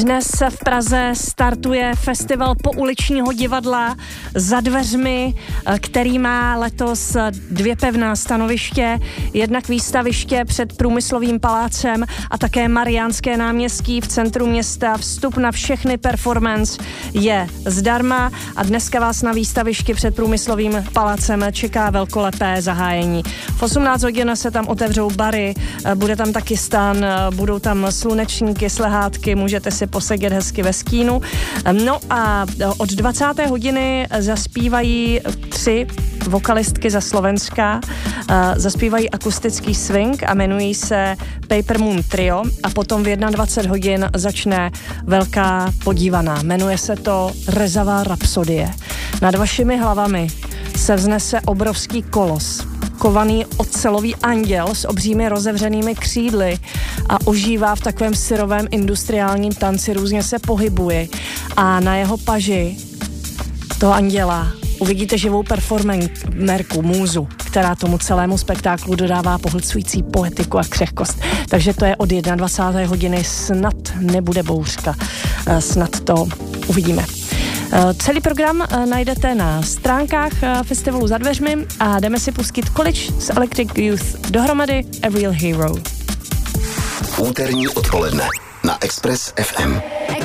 Dnes v Praze startuje festival pouličního divadla Za dveřmi, který má letos 2 pevná stanoviště, jednak výstaviště před Průmyslovým palácem a také Mariánské náměstí v centru města. Vstup na všechny performance je zdarma a dneska vás na výstavišti před Průmyslovým palácem čeká velkolepé zahájení. V 18 hodin se tam otevřou bary, bude tam taky stan, budou tam slunečníky, slehátky, můžete si posedět hezky ve skínu. No a od 20. hodiny zaspívají 3 vokalistky ze Slovenska, zaspívají akustický swing a jmenují se Paper Moon Trio a potom v 21 hodin začne velká podívaná. Jmenuje se to Rezavá rapsodie. Nad vašimi hlavami se vznese obrovský kolos, kovaný ocelový anděl s obřími rozevřenými křídly a ožívá v takovém syrovém industriálním tanci, různě se pohybuje a na jeho paži toho anděla uvidíte živou performerku, můzu, která tomu celému spektáklu dodává pohlcující poetiku a křehkost. Takže to je od 21. hodiny, snad nebude bouřka, snad to uvidíme. Celý program najdete na stránkách festivalu Za dveřmi a jdeme si pustit College z Electric Youth dohromady A Real Hero. Úterní odpoledne na Express FM.